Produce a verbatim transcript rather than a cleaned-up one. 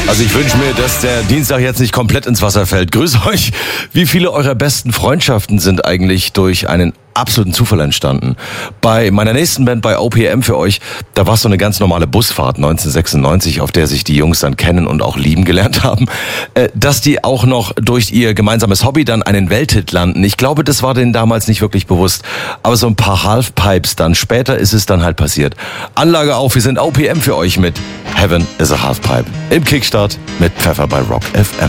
Also ich wünsche mir, dass der Dienstag jetzt nicht komplett ins Wasser fällt. Grüß euch. Wie viele eurer besten Freundschaften sind eigentlich durch einen absoluten Zufall entstanden? Bei meiner nächsten Band, bei O P M für euch, da war es so eine ganz normale Busfahrt neunzehnhundertsechsundneunzig, auf der sich die Jungs dann kennen und auch lieben gelernt haben. Äh, dass die auch noch durch ihr gemeinsames Hobby dann einen Welthit landen, ich glaube, das war denen damals nicht wirklich bewusst. Aber so ein paar Halfpipes dann, später ist es dann halt passiert. Anlage auf, wir sind O P M für euch mit Heaven is a Halfpipe. Im Kickstart mit Pfeffer bei Rock F M.